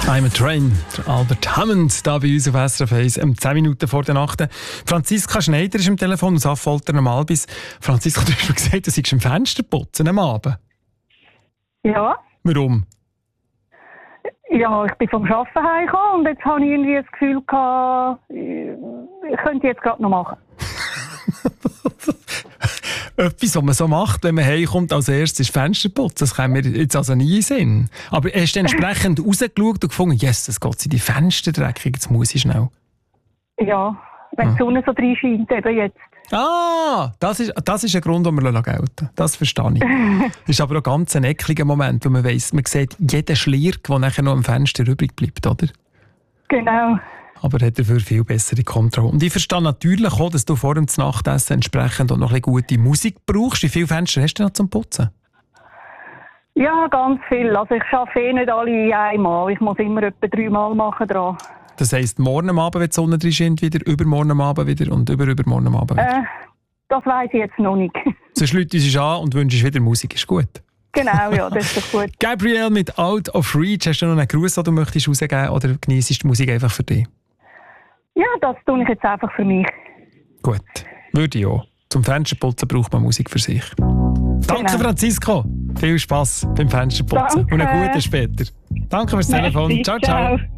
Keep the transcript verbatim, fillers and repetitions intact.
I'm a Train, der Albert Hammond, hier bei uns auf S R F eins, um zehn Minuten vor der Nacht. Franziska Schneider ist am Telefon aus Affoltern am Albis. Franziska, du hast mir gesagt, du seist im Fenster putzen am Abend. Ja. Warum? Ja, ich bin vom Arbeiten heimgekommen und jetzt habe ich irgendwie das Gefühl gehabt, ich könnte jetzt gerade noch machen. Etwas, was man so macht, wenn man heimkommt, als erstes ist Fenster putzen. Das kommt mir jetzt also nie in den Sinn. Aber hast du entsprechend rausgeschaut und gefunden, yes, es geht in die Fenster dreckig, jetzt muss ich schnell. Ja, wenn ah. die Sonne so reinscheint, eben jetzt. Ah, das ist, das ist ein Grund, den wir gelten lassen. Das verstehe ich. Das ist aber auch ganz ein ekliger Moment, wo man weiss, man sieht jeden Schlirk, der nachher noch am Fenster übrig bleibt, oder? Genau. Aber hat dafür viel bessere Kontrolle. Und ich verstehe natürlich auch, dass du vor dem Nachtessen entsprechend auch noch ein bisschen gute Musik brauchst. Wie viele Fenster hast du noch zum Putzen? Ja, ganz viel. Also ich arbeite eh nicht alle einmal. Ich muss immer etwa dreimal machen dran. Das heisst, morgen am Abend, wenn die Sonne drin scheint, wieder, übermorgen am Abend wieder und überübermorgen am Abend wieder? Äh, das weiss ich jetzt noch nicht. Sonst läutest du uns an und wünschst wieder Musik. Ist gut. Genau, ja, das ist doch gut. Gabrielle mit Out of Reach. Hast du noch einen Gruß, den du möchtest rausgeben oder genießt du die Musik einfach für dich? Ja, das tue ich jetzt einfach für mich. Gut, würde ich auch. Zum Fensterputzen braucht man Musik für sich. Danke, genau. Franziska. Viel Spass beim Fensterputzen. Danke. Und einen guten später. Danke fürs Telefon. Ciao, ciao. ciao.